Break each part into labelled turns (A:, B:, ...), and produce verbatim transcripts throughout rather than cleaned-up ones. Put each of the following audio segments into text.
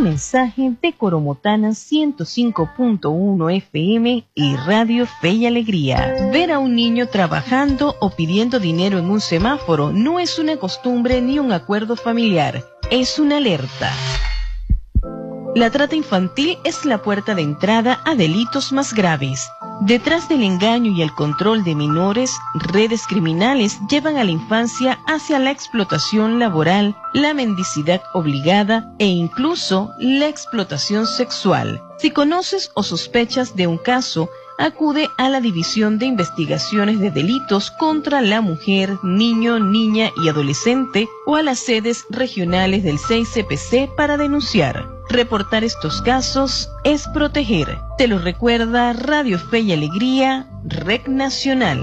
A: mensaje de Coromotana ciento cinco punto uno F M y Radio Fe y Alegría. Ver a un niño trabajando o pidiendo dinero en un semáforo no es una costumbre ni un acuerdo familiar, es una alerta. La trata infantil es la puerta de entrada a delitos más graves. Detrás del engaño y el control de menores, redes criminales llevan a la infancia hacia la explotación laboral, la mendicidad obligada e incluso la explotación sexual. Si conoces o sospechas de un caso, acude a la División de Investigaciones de Delitos contra la Mujer, Niño, Niña y Adolescente o a las sedes regionales del C I C P C para denunciar. Reportar estos casos es proteger. Te lo recuerda Radio Fe y Alegría, Red Nacional.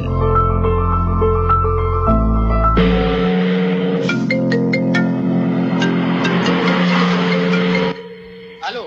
B: Aló.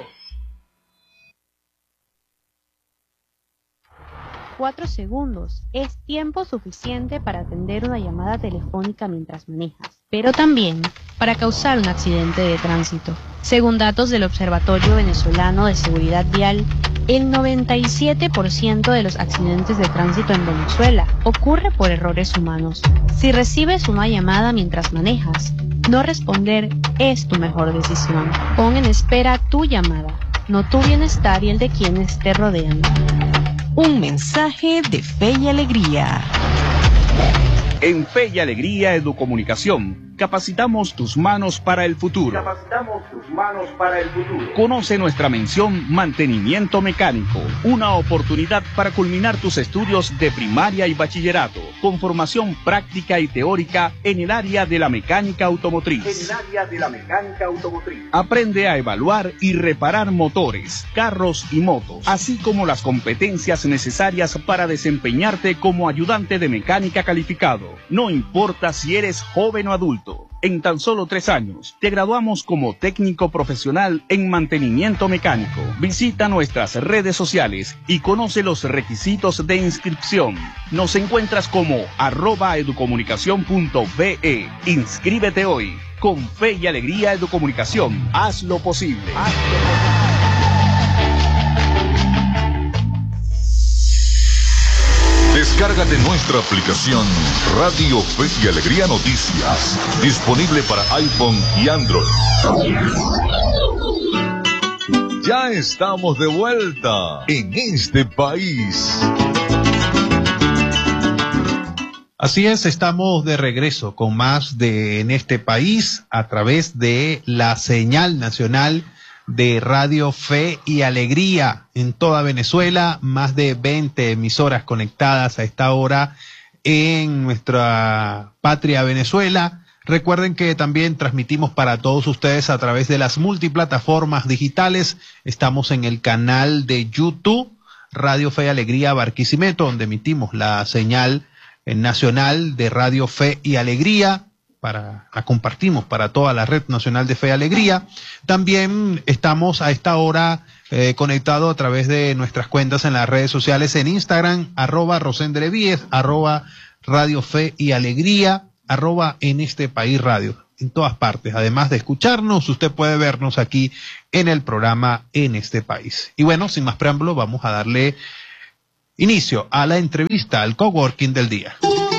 C: Cuatro segundos es tiempo suficiente para atender una llamada telefónica mientras manejas, pero también para causar un accidente de tránsito. Según datos del Observatorio Venezolano de Seguridad Vial, el noventa y siete por ciento de los accidentes de tránsito en Venezuela ocurre por errores humanos. Si recibes una llamada mientras manejas, no responder es tu mejor decisión. Pon en espera tu llamada, no tu bienestar y el de quienes te rodean.
A: Un mensaje de Fe y Alegría.
D: En Fe y Alegría Educomunicación, capacitamos tus manos para el futuro.
E: Capacitamos tus manos para el futuro.
D: Conoce nuestra mención Mantenimiento Mecánico, una oportunidad para culminar tus estudios de primaria y bachillerato, con formación práctica y teórica en el área de la mecánica automotriz.
E: En el área de la mecánica automotriz.
D: Aprende a evaluar y reparar motores, carros y motos, así como las competencias necesarias para desempeñarte como ayudante de mecánica calificado. No importa si eres joven o adulto, en tan solo tres años te graduamos como técnico profesional en mantenimiento mecánico. Visita nuestras redes sociales y conoce los requisitos de inscripción. Nos encuentras como arroba educomunicación punto be. Inscríbete hoy. Con Fe y Alegría Educomunicación, haz lo posible. Haz lo posible.
F: Descárgate nuestra aplicación Radio Fe y Alegría Noticias, disponible para iPhone y Android. Ya estamos de vuelta en este país.
G: Así es, estamos de regreso con más de En este país a través de la señal nacional de Radio Fe y Alegría en toda Venezuela, más de veinte emisoras conectadas a esta hora en nuestra patria Venezuela. Recuerden que también transmitimos para todos ustedes a través de las multiplataformas digitales. Estamos en el canal de YouTube Radio Fe y Alegría Barquisimeto, donde emitimos la señal nacional de Radio Fe y Alegría. Para, la compartimos para toda la red nacional de Fe y Alegría. También estamos a esta hora eh, conectados a través de nuestras cuentas en las redes sociales, en Instagram, arroba Rosendrevíez, arroba Radio Fe y Alegría, arroba En este país radio, en todas partes. Además de escucharnos, usted puede vernos aquí en el programa En este país. Y bueno, sin más preámbulo, vamos a darle inicio a la entrevista, al coworking del día.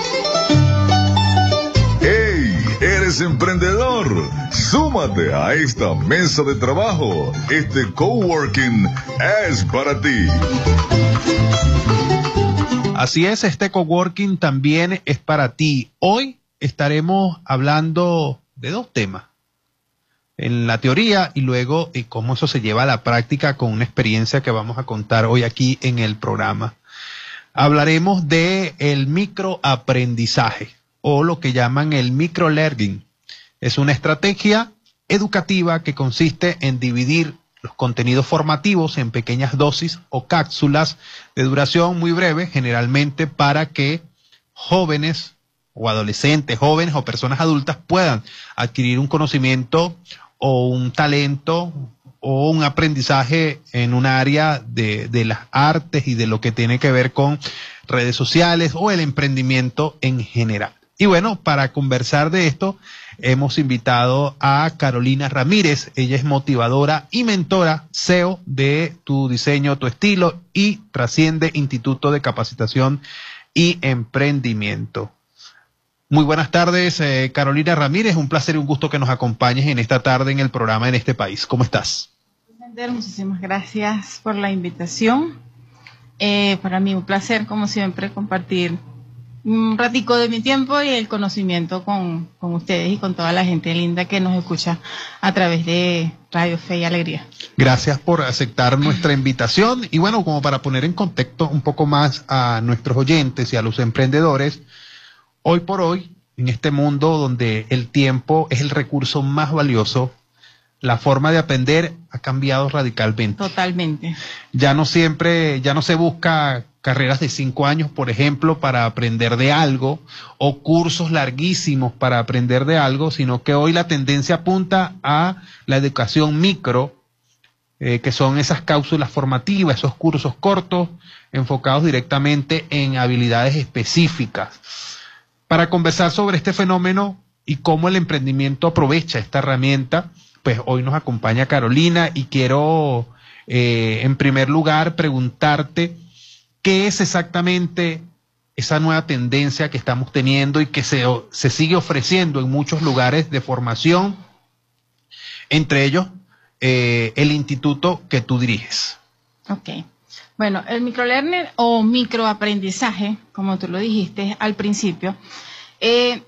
F: ¿Eres emprendedor? Súmate a esta mesa de trabajo. Este coworking es para ti.
G: Así es, este coworking también es para ti. Hoy estaremos hablando de dos temas. En la teoría y luego y cómo eso se lleva a la práctica con una experiencia que vamos a contar hoy aquí en el programa. Hablaremos de el microaprendizaje, o lo que llaman el microlearning. Es una estrategia educativa que consiste en dividir los contenidos formativos en pequeñas dosis o cápsulas de duración muy breve, generalmente para que jóvenes o adolescentes, jóvenes o personas adultas puedan adquirir un conocimiento o un talento o un aprendizaje en un área de, de las artes y de lo que tiene que ver con redes sociales o el emprendimiento en general. Y bueno, para conversar de esto, hemos invitado a Carolina Ramírez. Ella es motivadora y mentora, C E O de Tu Diseño, Tu Estilo y Trasciende Instituto de Capacitación y Emprendimiento. Muy buenas tardes, eh, Carolina Ramírez. Un placer y un gusto que nos acompañes en esta tarde en el programa En Este País. ¿Cómo estás?
B: Muchísimas gracias por la invitación. Eh, para mí un placer, como siempre, compartir un ratico de mi tiempo y el conocimiento con, con ustedes y con toda la gente linda que nos escucha a través de Radio Fe y Alegría.
G: Gracias por aceptar nuestra invitación. Y bueno, como para poner en contexto un poco más a nuestros oyentes y a los emprendedores, hoy por hoy, en este mundo donde el tiempo es el recurso más valioso, la forma de aprender ha cambiado radicalmente.
B: Totalmente.
G: Ya no siempre, ya no se busca carreras de cinco años, por ejemplo, para aprender de algo, o cursos larguísimos para aprender de algo, sino que hoy la tendencia apunta a la educación micro, eh, que son esas cápsulas formativas, esos cursos cortos, enfocados directamente en habilidades específicas. Para conversar sobre este fenómeno y cómo el emprendimiento aprovecha esta herramienta, pues hoy nos acompaña Carolina y quiero eh, en primer lugar preguntarte qué es exactamente esa nueva tendencia que estamos teniendo y que se, se sigue ofreciendo en muchos lugares de formación, entre ellos eh, el instituto que tú diriges.
B: Ok. Bueno, el microlearning o microaprendizaje, como tú lo dijiste al principio, eh,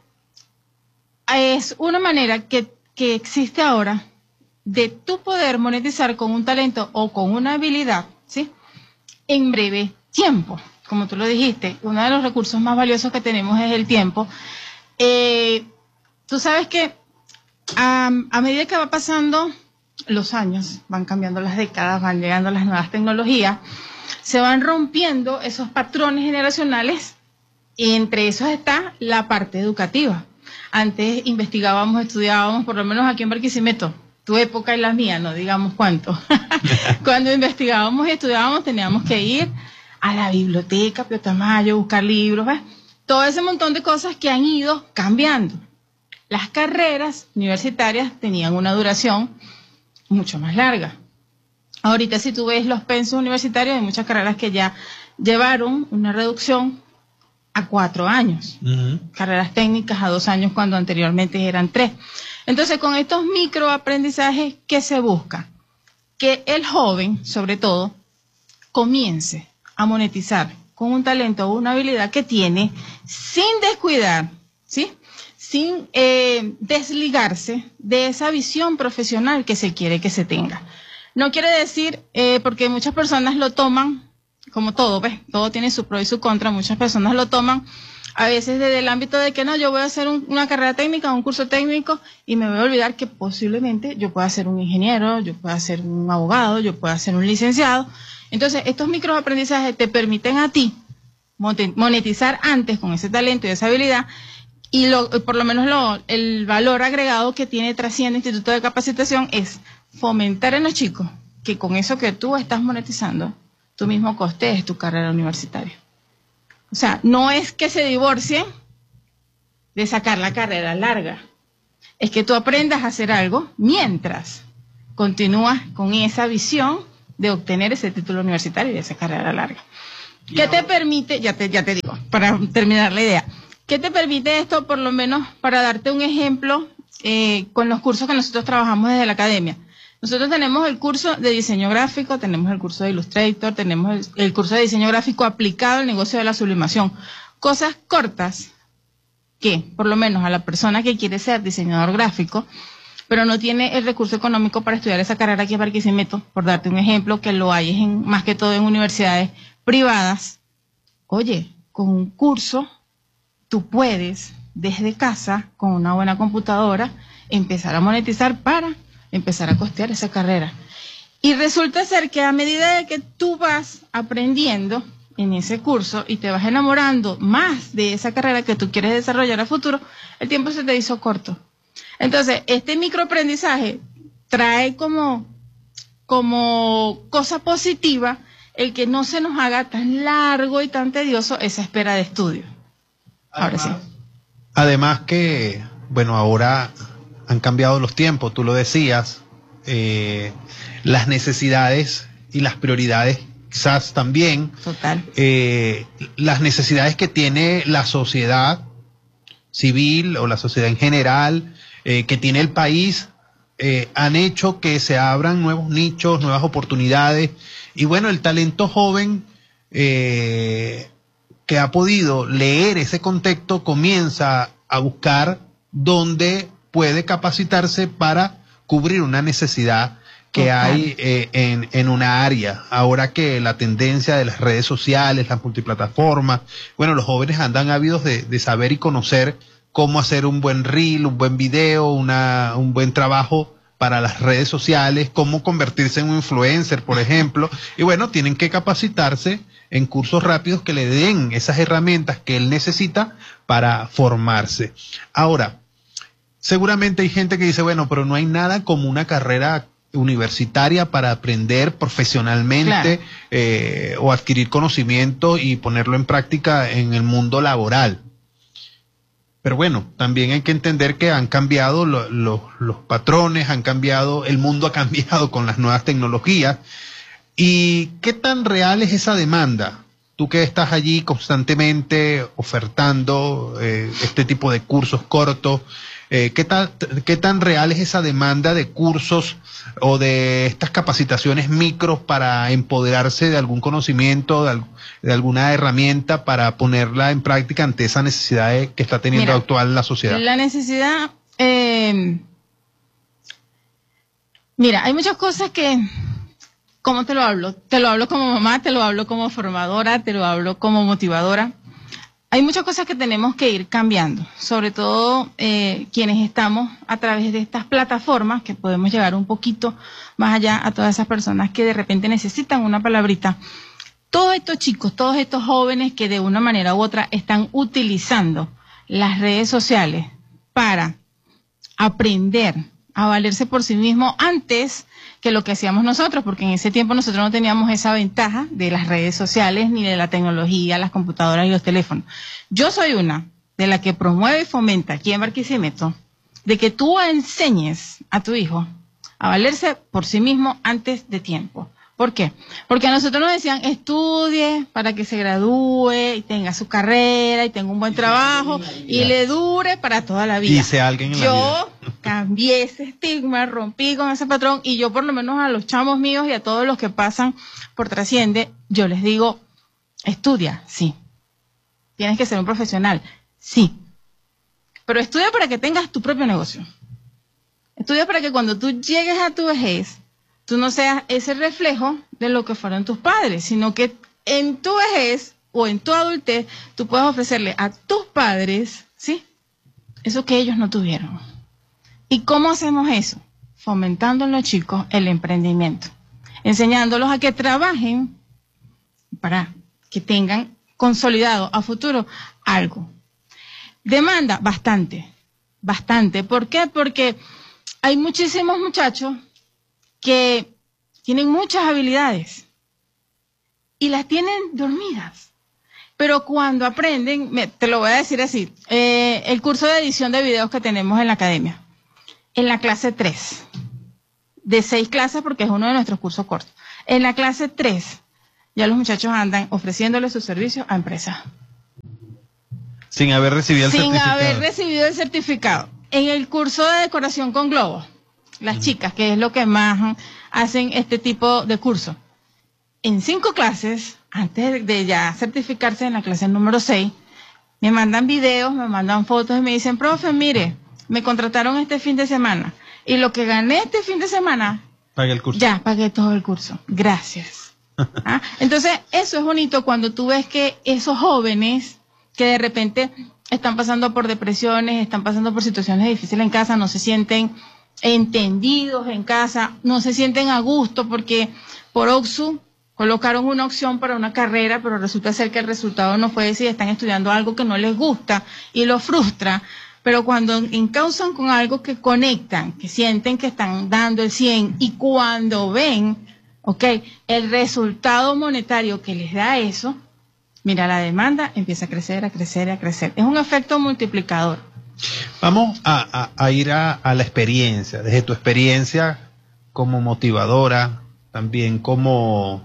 B: es una manera que, que existe ahora de tú poder monetizar con un talento o con una habilidad, ¿sí?, en breve tiempo. Como tú lo dijiste, uno de los recursos más valiosos que tenemos es el tiempo. Eh, tú sabes que a, a medida que va pasando los años, van cambiando las décadas, van llegando las nuevas tecnologías, se van rompiendo esos patrones generacionales y entre esos está la parte educativa. Antes investigábamos, estudiábamos, por lo menos aquí en Barquisimeto, tu época y la mía, no digamos cuánto. Cuando investigábamos y estudiábamos teníamos que ir a la biblioteca, Pío Tamayo, buscar libros, ¿ves? Todo ese montón de cosas que han ido cambiando. Las carreras universitarias tenían una duración mucho más larga. Ahorita si tú ves los pensos universitarios, hay muchas carreras que ya llevaron una reducción a cuatro años. Uh-huh. Carreras técnicas a dos años cuando anteriormente eran tres. Entonces, con estos microaprendizajes, ¿qué se busca? Que el joven, sobre todo, comience a monetizar con un talento o una habilidad que tiene sin descuidar, ¿sí?, sin eh, desligarse de esa visión profesional que se quiere que se tenga. No quiere decir, eh, porque muchas personas lo toman, como todo, ¿ves? Todo tiene su pro y su contra, muchas personas lo toman a veces desde el ámbito de que no, yo voy a hacer un, una carrera técnica, un curso técnico, y me voy a olvidar que posiblemente yo pueda ser un ingeniero, yo pueda ser un abogado, yo pueda ser un licenciado. Entonces, estos microaprendizajes te permiten a ti monetizar antes con ese talento y esa habilidad, y lo, por lo menos lo, el valor agregado que tiene Trasciende Instituto de Capacitación es fomentar en los chicos que con eso que tú estás monetizando, tú mismo costees tu carrera universitaria. O sea, no es que se divorcien de sacar la carrera larga, es que tú aprendas a hacer algo mientras continúas con esa visión de obtener ese título universitario y esa carrera larga. ¿Qué te permite? Ya te, ya te digo, para terminar la idea, ¿qué te permite esto? Por lo menos para darte un ejemplo, eh, con los cursos que nosotros trabajamos desde la academia. Nosotros tenemos el curso de diseño gráfico, tenemos el curso de Illustrator, tenemos el, el curso de diseño gráfico aplicado al negocio de la sublimación. Cosas cortas que, por lo menos a la persona que quiere ser diseñador gráfico, pero no tiene el recurso económico para estudiar esa carrera aquí en Barquisimeto, por darte un ejemplo, que lo hay en, más que todo en universidades privadas. Oye, con un curso tú puedes, desde casa, con una buena computadora, empezar a monetizar para empezar a costear esa carrera. Y resulta ser que a medida de que tú vas aprendiendo en ese curso y te vas enamorando más de esa carrera que tú quieres desarrollar a futuro, el tiempo se te hizo corto. Entonces, este microaprendizaje trae como, como cosa positiva el que no se nos haga tan largo y tan tedioso esa espera de estudio. Ahora
G: Además,
B: sí.
G: Además que bueno, ahora han cambiado los tiempos, tú lo decías, eh, las necesidades y las prioridades quizás también.
B: Total.
G: Eh, las necesidades que tiene la sociedad civil o la sociedad en general, eh, que tiene el país, eh, han hecho que se abran nuevos nichos, nuevas oportunidades. Y bueno, el talento joven eh, que ha podido leer ese contexto comienza a buscar dónde puede capacitarse para cubrir una necesidad que Total. hay eh, en, en una área. Ahora que la tendencia de las redes sociales, las multiplataformas, bueno, los jóvenes andan ávidos de, de saber y conocer cómo hacer un buen reel, un buen video, una, un buen trabajo para las redes sociales, cómo convertirse en un influencer, por ejemplo. Y bueno, tienen que capacitarse en cursos rápidos que le den esas herramientas que él necesita para formarse. Ahora, seguramente hay gente que dice, bueno, pero no hay nada como una carrera universitaria para aprender profesionalmente, claro. eh, o adquirir conocimiento y ponerlo en práctica en el mundo laboral. Pero bueno, también hay que entender que han cambiado lo, lo, los patrones, han cambiado, el mundo ha cambiado con las nuevas tecnologías. ¿Y qué tan real es esa demanda? Tú que estás allí constantemente ofertando eh, este tipo de cursos cortos, Eh, ¿qué, tal, ¿Qué tan real es esa demanda de cursos o de estas capacitaciones micros para empoderarse de algún conocimiento, de, al, de alguna herramienta para ponerla en práctica ante esa necesidad que está teniendo Mira, actual la sociedad?
B: La necesidad, eh, mira, hay muchas cosas que, ¿cómo te lo hablo? Te lo hablo como mamá, te lo hablo como formadora, te lo hablo como motivadora. Hay muchas cosas que tenemos que ir cambiando, sobre todo eh, quienes estamos a través de estas plataformas, que podemos llegar un poquito más allá a todas esas personas que de repente necesitan una palabrita. Todos estos chicos, todos estos jóvenes que de una manera u otra están utilizando las redes sociales para aprender a valerse por sí mismos antes que lo que hacíamos nosotros, porque en ese tiempo nosotros no teníamos esa ventaja de las redes sociales, ni de la tecnología, las computadoras y los teléfonos. Yo soy una de la que promueve y fomenta aquí en Barquisimeto de que tú enseñes a tu hijo a valerse por sí mismo antes de tiempo. ¿Por qué? Porque a nosotros nos decían, estudie para que se gradúe y tenga su carrera y tenga un buen trabajo y le dure para toda la vida.
G: Dice alguien en la vida.
B: Yo cambié ese estigma, rompí con ese patrón y yo por lo menos a los chamos míos y a todos los que pasan por Trasciende, yo les digo, estudia, sí. Tienes que ser un profesional, sí. Pero estudia para que tengas tu propio negocio. Estudia para que cuando tú llegues a tu vejez, tú no seas ese reflejo de lo que fueron tus padres, sino que en tu vejez o en tu adultez tú puedes ofrecerle a tus padres, ¿sí?, eso que ellos no tuvieron. ¿Y cómo hacemos eso? Fomentando en los chicos el emprendimiento, enseñándolos a que trabajen para que tengan consolidado a futuro algo. Demanda bastante, bastante. ¿Por qué? Porque hay muchísimos muchachos que tienen muchas habilidades y las tienen dormidas. Pero cuando aprenden, me, te lo voy a decir así, eh, el curso de edición de videos que tenemos en la academia, en la clase tres, de seis clases porque es uno de nuestros cursos cortos, en la clase tres ya los muchachos andan ofreciéndole sus servicios a empresas.
G: Sin haber recibido el
B: Sin
G: certificado.
B: haber recibido el certificado. En el curso de decoración con globos, las uh-huh. chicas, que es lo que más hacen este tipo de curso, en cinco clases, antes de ya certificarse en la clase número seis, me mandan videos, me mandan fotos y me dicen, profe, mire, me contrataron este fin de semana y lo que gané este fin de semana,
G: pagué el curso.
B: Ya, pagué todo el curso. Gracias. ¿Ah? Entonces, eso es bonito cuando tú ves que esos jóvenes que de repente están pasando por depresiones, están pasando por situaciones difíciles en casa, no se sienten entendidos en casa, no se sienten a gusto porque por OXU colocaron una opción para una carrera, pero resulta ser que el resultado no fue ese y están estudiando algo que no les gusta y los frustra. Pero cuando encausan con algo que conectan, que sienten que están dando el cien y cuando ven, ok, el resultado monetario que les da eso, mira, la demanda empieza a crecer, a crecer, a crecer. Es un efecto multiplicador.
G: Vamos a, a, a ir a, a la experiencia, desde tu experiencia como motivadora, también como,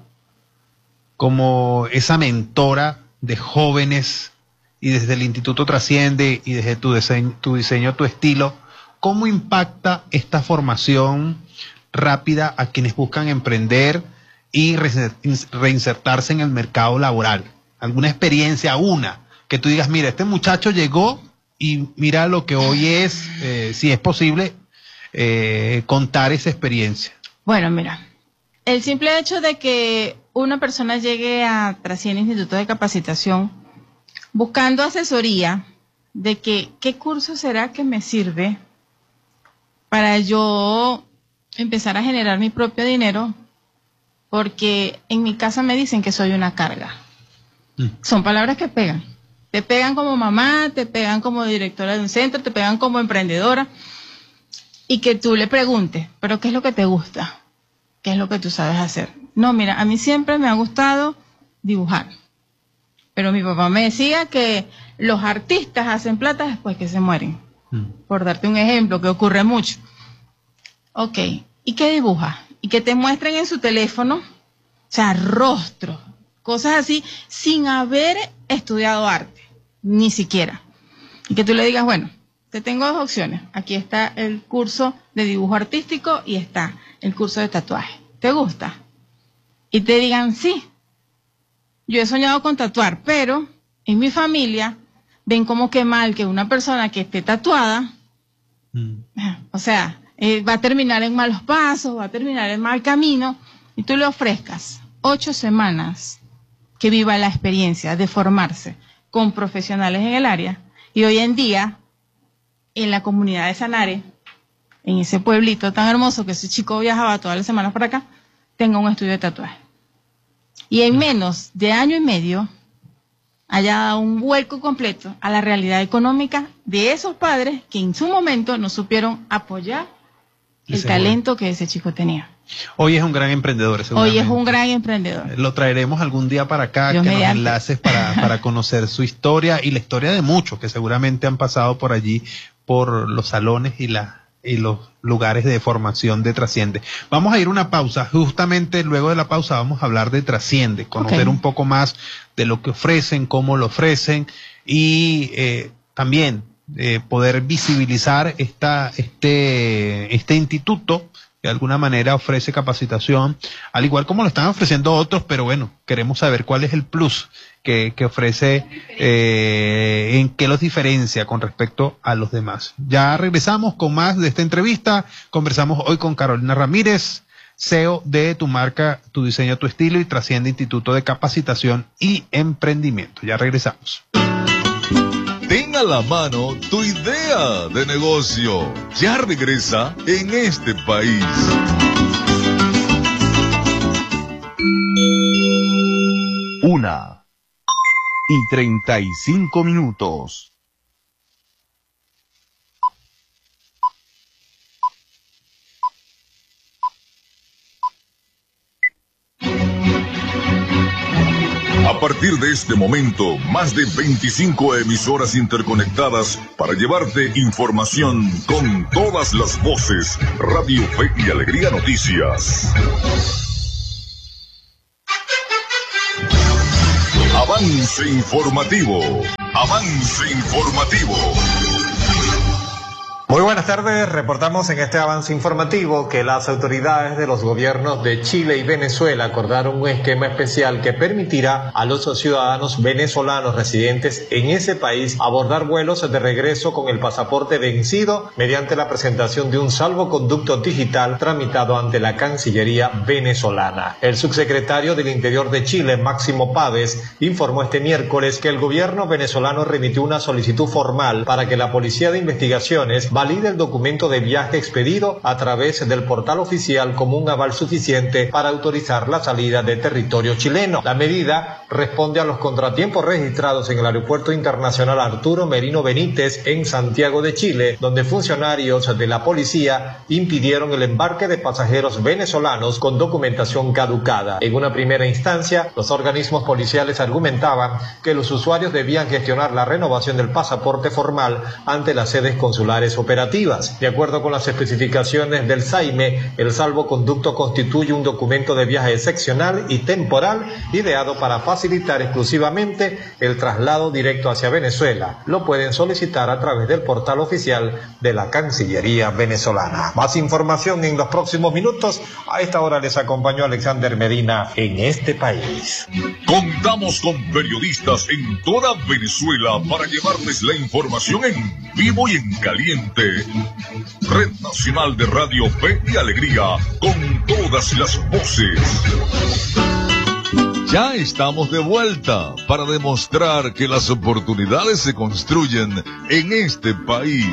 G: como esa mentora de jóvenes, y desde el Instituto Trasciende y desde tu diseño, tu diseño, tu estilo, ¿cómo impacta esta formación rápida a quienes buscan emprender y reinsertarse en el mercado laboral? ¿Alguna experiencia, una, que tú digas, mira, este muchacho llegó y mira lo que hoy es, eh, si es posible, eh, contar esa experiencia?
B: Bueno, mira, el simple hecho de que una persona llegue a Trasciende Instituto de Capacitación buscando asesoría de que qué curso será que me sirve para yo empezar a generar mi propio dinero, porque en mi casa me dicen que soy una carga. Mm. Son palabras que pegan. Te pegan como mamá, te pegan como directora de un centro, te pegan como emprendedora, y que tú le preguntes, ¿pero qué es lo que te gusta? ¿Qué es lo que tú sabes hacer? No, mira, a mí siempre me ha gustado dibujar. Pero mi papá me decía que los artistas hacen plata después que se mueren. Mm. Por darte un ejemplo, que ocurre mucho. Ok, ¿y qué dibuja? Y que te muestren en su teléfono, o sea, rostros, cosas así, sin haber estudiado arte, ni siquiera. Y que tú le digas, bueno, te tengo dos opciones. Aquí está el curso de dibujo artístico y está el curso de tatuaje. ¿Te gusta? Y te digan, sí. Yo he soñado con tatuar, pero en mi familia ven como que mal que una persona que esté tatuada, mm. o sea, eh, va a terminar en malos pasos, va a terminar en mal camino, y tú le ofrezcas ocho semanas que viva la experiencia de formarse con profesionales en el área, y hoy en día, en la comunidad de Sanare, en ese pueblito tan hermoso que ese chico viajaba todas las semanas para acá, tenga un estudio de tatuaje. Y en menos de año y medio haya dado un vuelco completo a la realidad económica de esos padres que en su momento no supieron apoyar el talento que ese chico tenía.
G: Hoy es un gran emprendedor,
B: Hoy es un gran emprendedor.
G: Lo traeremos algún día para acá, Dios que mediante. Nos enlaces para, para conocer su historia y la historia de muchos que seguramente han pasado por allí, por los salones y la y los lugares de formación de Trasciende. Vamos a ir a una pausa. Justamente luego de la pausa vamos a hablar de Trasciende, conocer okay. un poco más de lo que ofrecen, cómo lo ofrecen y eh, también eh, poder visibilizar esta, este, este instituto que de alguna manera ofrece capacitación, al igual como lo están ofreciendo otros, pero bueno, queremos saber cuál es el plus que, que ofrece, eh, en qué los diferencia con respecto a los demás. Ya regresamos con más de esta entrevista. Conversamos hoy con Carolina Ramírez, C E O de Tu Marca, Tu Diseño, Tu Estilo y Trasciende Instituto de Capacitación y Emprendimiento. Ya regresamos.
F: Ten a la mano tu idea de negocio. Ya regresa En Este País.
D: Una y treinta y cinco minutos.
F: A partir de este momento, más de veinticinco emisoras interconectadas para llevarte información con todas las voces. Radio Fe y Alegría Noticias. Avance informativo. Avance informativo.
H: Muy buenas tardes, reportamos en este avance informativo que las autoridades de los gobiernos de Chile y Venezuela acordaron un esquema especial que permitirá a los ciudadanos venezolanos residentes en ese país abordar vuelos de regreso con el pasaporte vencido mediante la presentación de un salvoconducto digital tramitado ante la Cancillería venezolana. El subsecretario del Interior de Chile, Máximo Páez, informó este miércoles que el gobierno venezolano remitió una solicitud formal para que la Policía de Investigaciones valide valide el documento de viaje expedido a través del portal oficial como un aval suficiente para autorizar la salida de territorio chileno. La medida responde a los contratiempos registrados en el Aeropuerto Internacional Arturo Merino Benítez en Santiago de Chile, donde funcionarios de la policía impidieron el embarque de pasajeros venezolanos con documentación caducada. En una primera instancia, los organismos policiales argumentaban que los usuarios debían gestionar la renovación del pasaporte formal ante las sedes consulares operativas. De acuerdo con las especificaciones del S A I M E, el salvoconducto constituye un documento de viaje excepcional y temporal ideado para facilitar exclusivamente el traslado directo hacia Venezuela. Lo pueden solicitar a través del portal oficial de la Cancillería venezolana. Más información en los próximos minutos. A esta hora les acompañó Alexander Medina en este país.
F: Contamos con periodistas en toda Venezuela para llevarles la información en vivo y en caliente. Red Nacional de Radio Fe y Alegría, con todas las voces. Ya estamos de vuelta para demostrar que las oportunidades se construyen en este país.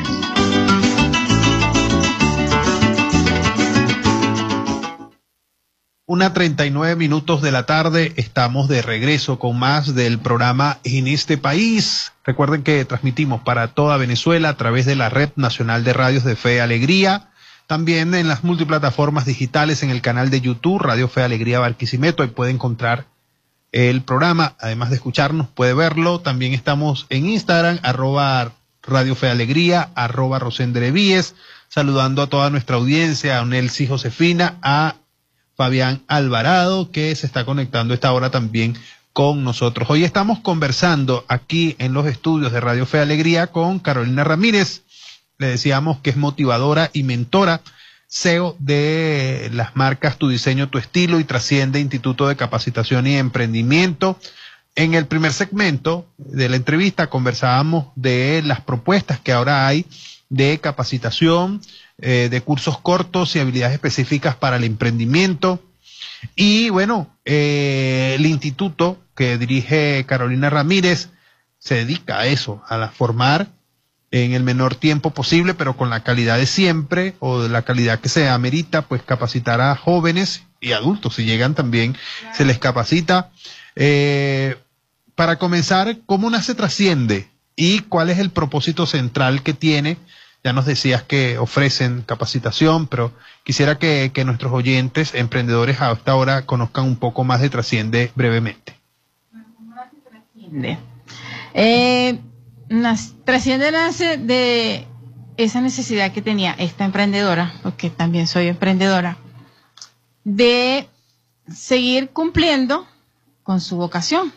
G: Una treinta y nueve minutos de la tarde, estamos de regreso con más del programa En este país. Recuerden que transmitimos para toda Venezuela a través de la Red Nacional de Radios de Fe y Alegría, también en las multiplataformas digitales, en el canal de YouTube Radio Fe y Alegría Barquisimeto. Ahí puede encontrar el programa, además de escucharnos, puede verlo. También estamos en Instagram, arroba Radio Fe y Alegría, arroba Rosendre Víez, saludando a toda nuestra audiencia, a Onelsi Josefina, a Fabián Alvarado, que se está conectando a esta hora también con nosotros. Hoy estamos conversando aquí en los estudios de Radio Fe y Alegría con Carolina Ramírez. Le decíamos que es motivadora y mentora, C E O de las marcas Tu Diseño, Tu Estilo y Trasciende Instituto de Capacitación y Emprendimiento. En el primer segmento de la entrevista conversábamos de las propuestas que ahora hay de capacitación, eh, de cursos cortos y habilidades específicas para el emprendimiento. Y bueno, eh, el instituto que dirige Carolina Ramírez se dedica a eso, a la formar en el menor tiempo posible, pero con la calidad de siempre o de la calidad que se amerita, pues capacitar a jóvenes y adultos. Si llegan también, claro, se les capacita. Eh, para comenzar, ¿cómo nace Trasciende? ¿Y cuál es el propósito central que tiene? Ya nos decías que ofrecen capacitación, pero quisiera que, que nuestros oyentes, emprendedores a esta hora, conozcan un poco más de Trasciende brevemente.
B: Trasciende. Eh, nas, Trasciende nace de esa necesidad que tenía esta emprendedora, porque también soy emprendedora, de seguir cumpliendo con su vocación.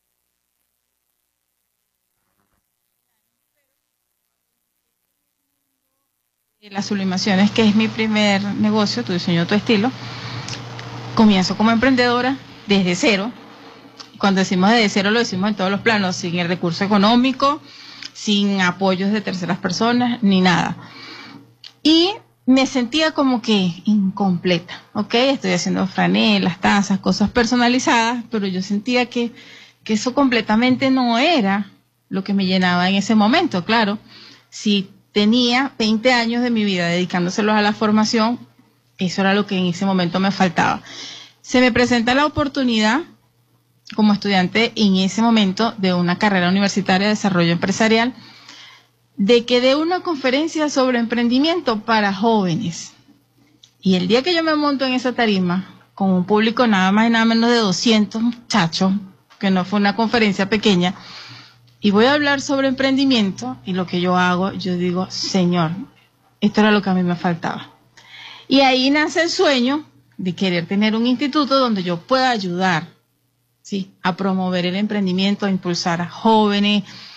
B: Las sublimaciones, que es mi primer negocio, Tu Diseño, Tu Estilo, comienzo como emprendedora desde cero. Cuando decimos desde cero, lo decimos en todos los planos, sin el recurso económico, sin apoyos de terceras personas, ni nada. Y me sentía como que incompleta, ¿ok? Estoy haciendo franelas, tazas, cosas personalizadas, pero yo sentía que, que eso completamente no era lo que me llenaba en ese momento. Claro, si tenía veinte años de mi vida dedicándoselos a la formación, eso era lo que en ese momento me faltaba. Se me presenta la oportunidad como estudiante en ese momento de una carrera universitaria de desarrollo empresarial, de que dé una conferencia sobre emprendimiento para jóvenes. Y el día que yo me monto en esa tarima, con un público nada más y nada menos de doscientos muchachos, que no fue una conferencia pequeña, y voy a hablar sobre emprendimiento, y lo que yo hago, yo digo, Señor, esto era lo que a mí me faltaba. Y ahí nace el sueño de querer tener un instituto donde yo pueda ayudar, ¿sí?, a promover el emprendimiento, a impulsar a jóvenes,